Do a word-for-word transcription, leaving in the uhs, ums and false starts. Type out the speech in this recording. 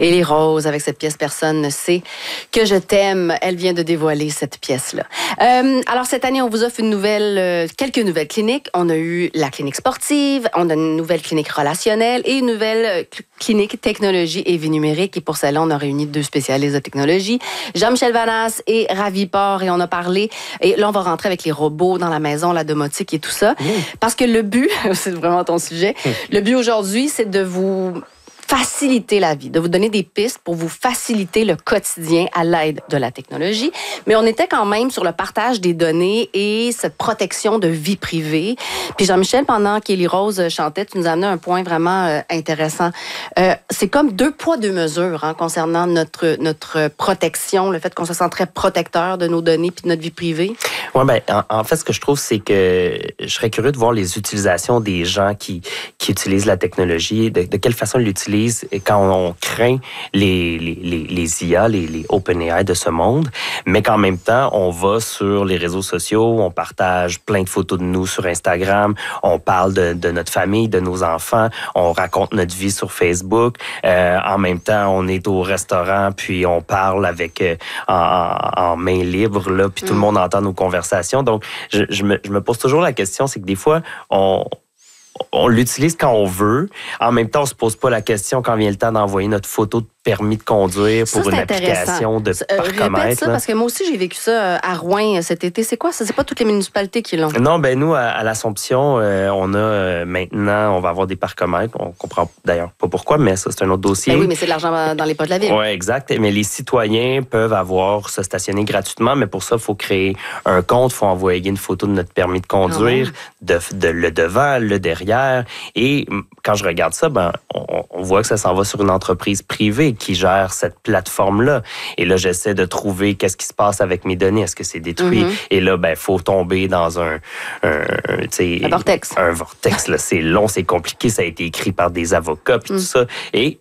Élie Rose, avec cette pièce « Personne ne sait que je t'aime ». Elle vient de dévoiler cette pièce-là. Euh, alors, cette année, on vous offre une nouvelle, euh, quelques nouvelles cliniques. On a eu la clinique sportive, on a une nouvelle clinique relationnelle et une nouvelle euh, clinique technologie et vie numérique. Et pour celle-là, on a réuni deux spécialistes de technologie, Jean-Michel Vanasse et Ravi Port. Et on a parlé, et là, on va rentrer avec les robots dans la maison, la domotique et tout ça. Mmh. Parce que le but, c'est vraiment ton sujet, mmh. le but aujourd'hui, c'est de vous faciliter la vie, de vous donner des pistes pour vous faciliter le quotidien à l'aide de la technologie. Mais on était quand même sur le partage des données et cette protection de vie privée. Puis Jean-Michel, pendant qu'Élie Rose chantait, tu nous as amené un point vraiment euh, intéressant. Euh, c'est comme deux poids, deux mesures hein, concernant notre, notre protection, le fait qu'on se sent très protecteur de nos données puis de notre vie privée. Oui, bien, en, en fait, ce que je trouve, c'est que je serais curieux de voir les utilisations des gens qui, qui utilisent la technologie, de, de quelle façon ils l'utilisent quand on craint les, les, les, les I A, les, les OpenAI de ce monde, mais qu'en même temps, on va sur les réseaux sociaux, on partage plein de photos de nous sur Instagram, on parle de, de notre famille, de nos enfants, on raconte notre vie sur Facebook. Euh, en même temps, on est au restaurant, puis on parle avec euh, en, en main libre, là, puis mmh. tout le monde entend nos conversations. Donc, je, je, me, je me pose toujours la question, c'est que des fois, on... on l'utilise quand on veut. En même temps, on se pose pas la question quand vient le temps d'envoyer notre photo de permis de conduire pour ça, une application de euh, parcomètre. Répète ça, là. Parce que moi aussi, j'ai vécu ça à Rouen cet été. C'est quoi ça? C'est pas toutes les municipalités qui l'ont? Non, ben nous, à, à l'Assomption, euh, on a euh, maintenant, on va avoir des parcomètres. On comprend d'ailleurs pas pourquoi, mais ça, c'est un autre dossier. Ben oui, mais c'est de l'argent dans les poches de la ville. Oui, exact. Mais les citoyens peuvent avoir se stationner gratuitement, mais pour ça, il faut créer un compte, il faut envoyer une photo de notre permis de conduire, oh. de, de le devant, le derrière. Et quand je regarde ça, ben, on, on voit que ça s'en va sur une entreprise privée qui gère cette plateforme-là. Et là, j'essaie de trouver qu'est-ce qui se passe avec mes données. Est-ce que c'est détruit? Mm-hmm. Et là, ben, faut tomber dans un, un, un vortex. Un vortex, là. C'est long, c'est compliqué. Ça a été écrit par des avocats puis mm. tout ça. Et